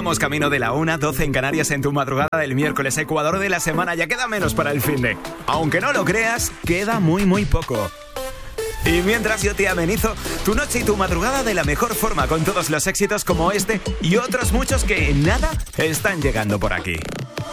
Vamos camino de la 1:12 en Canarias en tu madrugada del miércoles, Ecuador de la semana. Ya queda menos para el finde. Aunque no lo creas, queda muy poco. Y mientras yo te amenizo tu noche y tu madrugada de la mejor forma, con todos los éxitos como este y otros muchos que nada están llegando por aquí.